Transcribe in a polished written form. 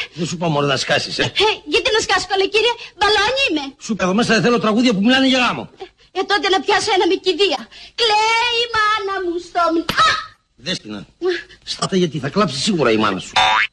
Δεν σου είπα μόνο να σκάσεις, Γιατί να σκάσω, καλέ κύριε, μπαλόνι είμαι. Σου είπα εδώ μέσα δεν θέλω τραγούδια που μιλάνε για γάμο. Τότε να πιάσω ένα με κηδεία. Κλαίει η μάνα μου στο... Δέσποινα, στάτε γιατί θα κλάψει σίγουρα η μάνα σου.